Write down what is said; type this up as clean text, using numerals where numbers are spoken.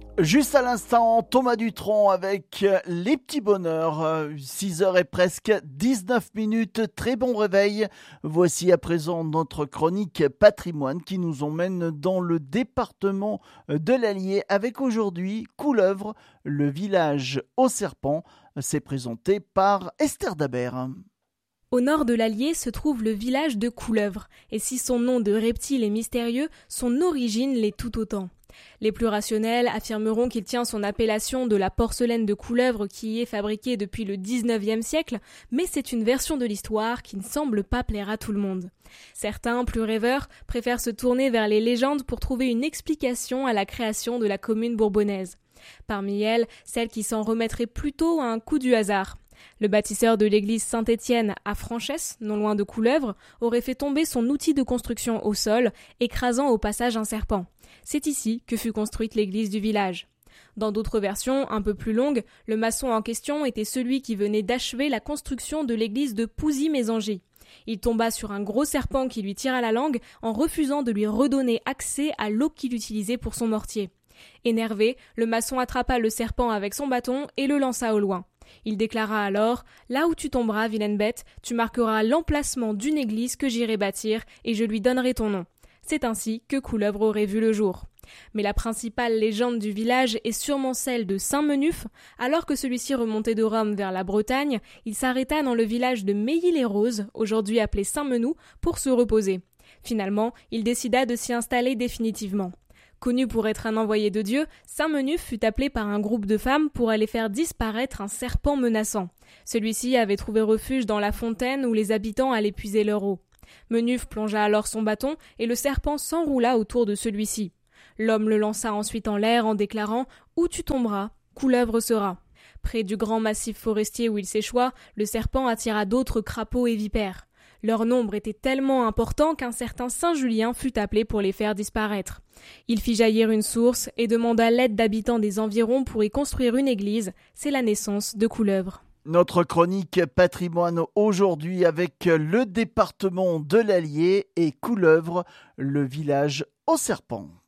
Juste à l'instant, Thomas Dutronc avec les petits bonheurs. 6h et presque 19 minutes. Très bon réveil. Voici à présent notre chronique patrimoine qui nous emmène dans le département de l'Allier avec aujourd'hui Couleuvre, le village aux serpents. C'est présenté par Esther Dabert. Au nord de l'Allier se trouve le village de Couleuvre, et si son nom de reptile est mystérieux, son origine l'est tout autant. Les plus rationnels affirmeront qu'il tient son appellation de la porcelaine de Couleuvre qui y est fabriquée depuis le 19e siècle, mais c'est une version de l'histoire qui ne semble pas plaire à tout le monde. Certains, plus rêveurs, préfèrent se tourner vers les légendes pour trouver une explication à la création de la commune bourbonnaise. Parmi elles, celle qui s'en remettrait plutôt à un coup du hasard. Le bâtisseur de l'église Saint-Étienne à Franchesse, non loin de Couleuvre, aurait fait tomber son outil de construction au sol, écrasant au passage un serpent. C'est ici que fut construite l'église du village. Dans d'autres versions, un peu plus longues, le maçon en question était celui qui venait d'achever la construction de l'église de Pouzy-Mésangy. Il tomba sur un gros serpent qui lui tira la langue en refusant de lui redonner accès à l'eau qu'il utilisait pour son mortier. Énervé, le maçon attrapa le serpent avec son bâton et le lança au loin. Il déclara alors « Là où tu tomberas, vilaine bête, tu marqueras l'emplacement d'une église que j'irai bâtir et je lui donnerai ton nom. » C'est ainsi que Couleuvre aurait vu le jour. Mais la principale légende du village est sûrement celle de Saint-Menuf. Alors que celui-ci remontait de Rome vers la Bretagne, il s'arrêta dans le village de Meilly-les-Roses, aujourd'hui appelé Saint-Menou, pour se reposer. Finalement, il décida de s'y installer définitivement. Connu pour être un envoyé de Dieu, Saint-Menuf fut appelé par un groupe de femmes pour aller faire disparaître un serpent menaçant. Celui-ci avait trouvé refuge dans la fontaine où les habitants allaient puiser leur eau. Menuf plongea alors son bâton et le serpent s'enroula autour de celui-ci. L'homme le lança ensuite en l'air en déclarant « Où tu tomberas, Couleuvre sera ». Près du grand massif forestier où il s'échoua, le serpent attira d'autres crapauds et vipères. Leur nombre était tellement important qu'un certain Saint-Julien fut appelé pour les faire disparaître. Il fit jaillir une source et demanda l'aide d'habitants des environs pour y construire une église. C'est la naissance de Couleuvre. Notre chronique patrimoine aujourd'hui avec le département de l'Allier et Couleuvre, le village aux serpents.